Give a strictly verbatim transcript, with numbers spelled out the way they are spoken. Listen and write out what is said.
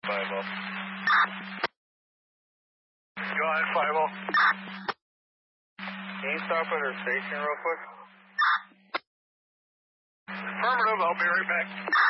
five oh. Go ahead, five oh. Can you stop at our station real quick? Affirmative, I'll be right back.